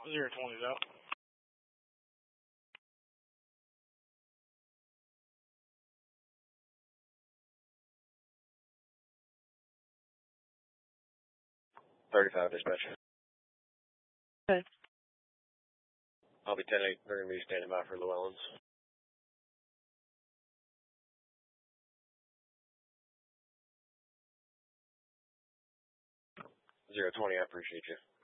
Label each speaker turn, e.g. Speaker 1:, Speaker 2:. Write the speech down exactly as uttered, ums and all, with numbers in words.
Speaker 1: Zero twenty's out.
Speaker 2: Thirty-five dispatch.
Speaker 3: Okay.
Speaker 2: I'll be ten eight. They're gonna be standing by for Llewellyn's. Zero twenty. I appreciate you.